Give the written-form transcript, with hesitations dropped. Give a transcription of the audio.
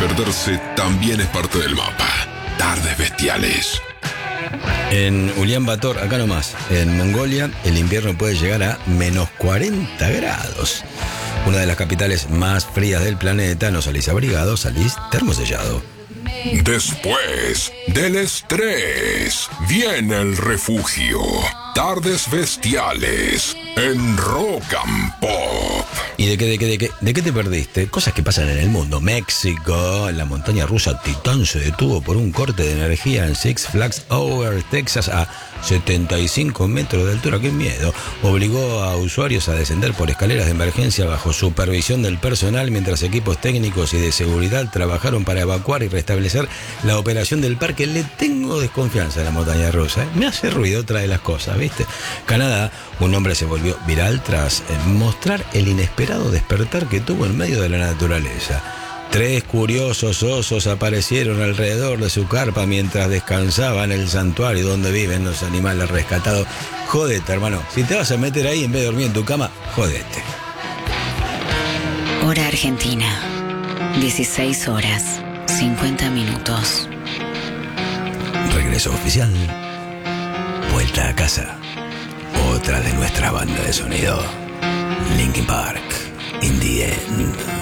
perderse también es parte del mapa. Tardes bestiales. En Ulaanbaatar, acá nomás, en Mongolia, el invierno puede llegar a menos 40 grados. Una de las capitales más frías del planeta. No salís abrigado, salís termosellado. Después del estrés, viene el refugio. Tardes bestiales en Rock and Pop. ¿Y de qué te perdiste? Cosas que pasan en el mundo. México, la montaña rusa Titán se detuvo por un corte de energía en Six Flags Over Texas a 75 metros de altura. ¡Qué miedo! Obligó a usuarios a descender por escaleras de emergencia bajo supervisión del personal mientras equipos técnicos y de seguridad trabajaron para evacuar y restablecer la operación del parque. Le tengo desconfianza a la montaña rusa. Me hace ruido, trae las cosas, ¿viste? Canadá, un hombre se volvió viral tras mostrar el inesperado despertar que tuvo en medio de la naturaleza. 3 curiosos osos aparecieron alrededor de su carpa mientras descansaba en el santuario donde viven los animales rescatados. Jodete, hermano. Si te vas a meter ahí en vez de dormir en tu cama, jodete. Hora Argentina. 16 horas, 50 minutos. Regreso oficial. Vuelta a casa. Otra de nuestra banda de sonido. Linkin Park. In the End.